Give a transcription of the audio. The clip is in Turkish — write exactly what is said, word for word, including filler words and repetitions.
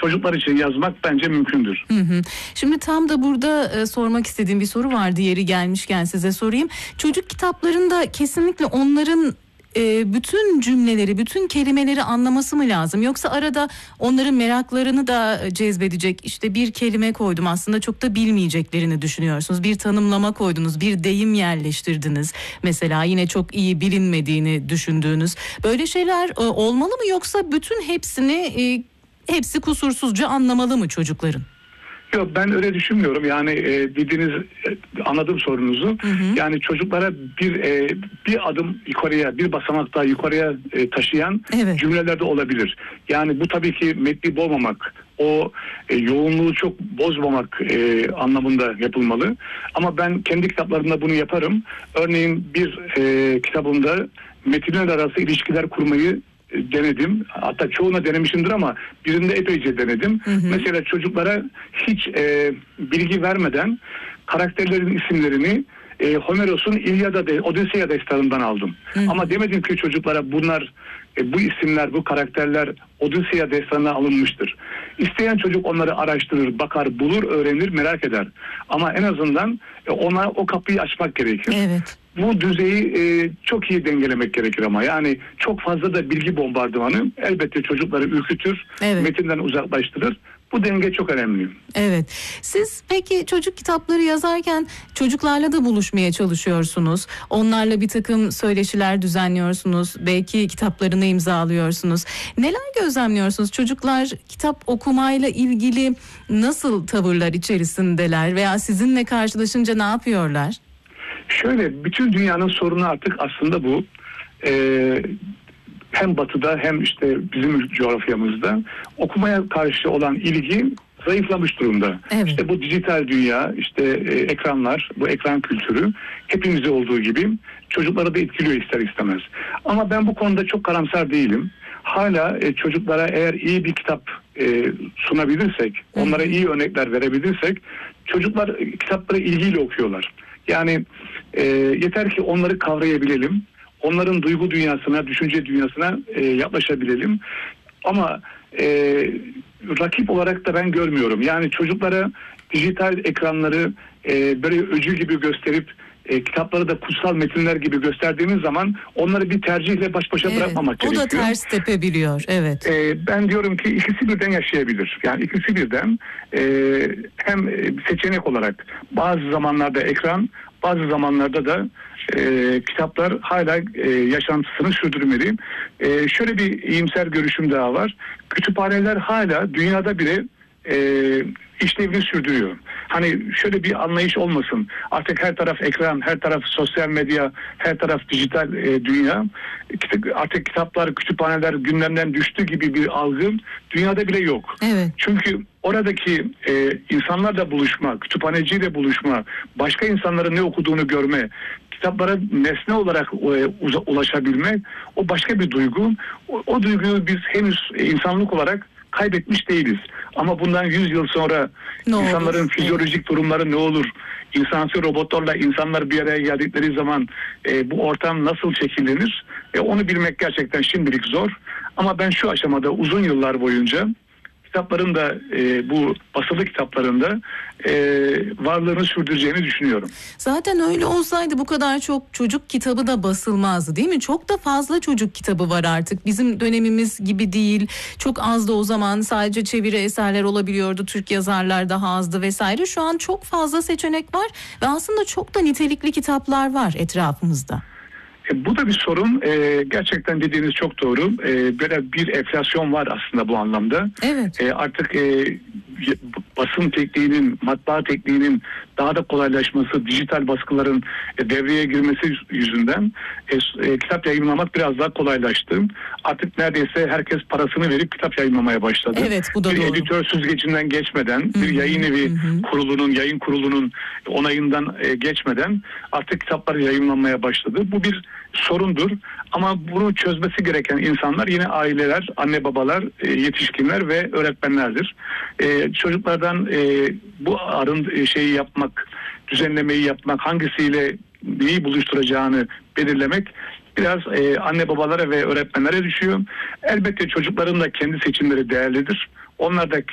çocuklar için yazmak bence mümkündür. Hı hı. Şimdi tam da burada e, sormak istediğim bir soru vardı, yeri gelmişken size sorayım. Çocuk kitaplarında kesinlikle onların e, bütün cümleleri, bütün kelimeleri anlaması mı lazım? Yoksa arada onların meraklarını da cezbedecek, işte bir kelime koydum aslında çok da bilmeyeceklerini düşünüyorsunuz. Bir tanımlama koydunuz, bir deyim yerleştirdiniz. Mesela yine çok iyi bilinmediğini düşündüğünüz. Böyle şeyler e, olmalı mı, yoksa bütün hepsini e, hepsi kusursuzca anlamalı mı çocukların? Yok, ben öyle düşünmüyorum. Yani e, dediğiniz e, anladım sorunuzu. Hı hı. Yani çocuklara bir e, bir adım yukarıya, bir basamak daha yukarıya e, taşıyan evet. cümleler de olabilir. Yani bu tabii ki metni bozmamak, o e, yoğunluğu çok bozmamak e, anlamında yapılmalı. Ama ben kendi kitaplarımda bunu yaparım. Örneğin bir e, kitabımda metinler arası ilişkiler kurmayı denedim. Hatta çoğuna denemişimdir ama birinde epeyce denedim. Hı hı. Mesela çocuklara hiç e, bilgi vermeden karakterlerin isimlerini e, Homeros'un İlyada de, Odysseia destanından aldım. Hı hı. Ama demedim ki çocuklara bunlar e, bu isimler, bu karakterler Odysseia destanından alınmıştır. İsteyen çocuk onları araştırır, bakar, bulur, öğrenir, merak eder. Ama en azından e, ona o kapıyı açmak gerekir. Evet. Bu düzeyi e, çok iyi dengelemek gerekir ama yani çok fazla da bilgi bombardımanı elbette çocukları ürkütür, evet. metinden uzaklaştırır. Bu denge çok önemli. Evet. Siz peki çocuk kitapları yazarken çocuklarla da buluşmaya çalışıyorsunuz. Onlarla bir takım söyleşiler düzenliyorsunuz. Belki kitaplarını imzalıyorsunuz. Neler gözlemliyorsunuz? Çocuklar kitap okumayla ilgili nasıl tavırlar içerisindeler veya sizinle karşılaşınca ne yapıyorlar? Şöyle, bütün dünyanın sorunu artık aslında bu. Ee, hem batıda hem işte bizim coğrafyamızda okumaya karşı olan ilgi zayıflamış durumda. Evet. İşte bu dijital dünya, işte e, ekranlar, bu ekran kültürü hepimizde olduğu gibi çocukları da etkiliyor ister istemez. Ama ben bu konuda çok karamsar değilim. Hala e, çocuklara eğer iyi bir kitap e, sunabilirsek, onlara iyi örnekler verebilirsek çocuklar e, kitapları ilgiyle okuyorlar. Yani e, yeter ki onları kavrayabilelim, onların duygu dünyasına, düşünce dünyasına e, yaklaşabilelim. Ama e, rakip olarak da ben görmüyorum. Yani çocuklara dijital ekranları e, böyle öcü gibi gösterip e, kitapları da kutsal metinler gibi gösterdiğimiz zaman onları bir tercihle baş başa evet, bırakmamak gerekiyor. O da ters tepebiliyor. Evet. E, ben diyorum ki ikisi birden yaşayabilir. Yani ikisi birden e, hem seçenek olarak bazı zamanlarda ekran, bazı zamanlarda da e, kitaplar hala e, yaşantısını sürdürmeli. E, şöyle bir iyimser görüşüm daha var. Kütüphaneler hala dünyada bile e, işlevini sürdürüyor. Hani şöyle bir anlayış olmasın. Artık her taraf ekran, her taraf sosyal medya, her taraf dijital e, dünya. Artık kitaplar, kütüphaneler gündemden düştü gibi bir algı dünyada bile yok. Evet. Çünkü oradaki e, insanlarla buluşma, kütüphaneciyle buluşma, başka insanların ne okuduğunu görme, kitaplara nesne olarak e, ulaşabilme, o başka bir duygu. O, o duyguyu biz henüz e, insanlık olarak kaybetmiş değiliz. Ama bundan yüz yıl sonra ne insanların olur? Fizyolojik evet. durumları ne olur? İnsansı robotlarla insanlar bir araya geldikleri zaman e, bu ortam nasıl şekillenir? E, onu bilmek gerçekten şimdilik zor. Ama ben şu aşamada uzun yıllar boyunca kitapların da e, bu basılı kitaplarında e, varlığını sürdüreceğini düşünüyorum. Zaten öyle olsaydı bu kadar çok çocuk kitabı da basılmazdı, değil mi? Çok da fazla çocuk kitabı var artık. Bizim dönemimiz gibi değil. Çok az da o zaman sadece çeviri eserler olabiliyordu. Türk yazarlar daha azdı vesaire. Şu an çok fazla seçenek var ve aslında çok da nitelikli kitaplar var etrafımızda. E, bu da bir sorun. E, gerçekten dediğiniz çok doğru. E, böyle bir enflasyon var aslında bu anlamda. Evet. E, artık e, basın tekniğinin, matbaa tekniğinin daha da kolaylaşması, dijital baskıların e, devreye girmesi yüzünden e, e, kitap yayınlamak biraz daha kolaylaştı. Artık neredeyse herkes parasını verip kitap yayınlamaya başladı. Evet, bu da bir doğru. editör süzgecinden geçmeden, Hı-hı. bir yayın evi Hı-hı. kurulunun, yayın kurulunun onayından e, geçmeden artık kitaplar yayınlanmaya başladı. Bu bir sorundur ama bunu çözmesi gereken insanlar yine aileler, anne babalar, e, yetişkinler ve öğretmenlerdir. E, çocuklardan e, bu arın şeyi yapmak, düzenlemeyi yapmak, hangisiyle neyi buluşturacağını belirlemek biraz e, anne babalara ve öğretmenlere düşüyor. Elbette çocukların da kendi seçimleri değerlidir. Onlar da